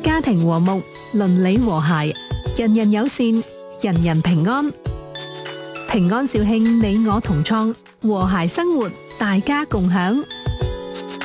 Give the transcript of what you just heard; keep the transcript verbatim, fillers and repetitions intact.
家庭和睦，鄰里和諧，人人友善，人人平安。平安肇慶，你我同創，和諧生活，大家共享。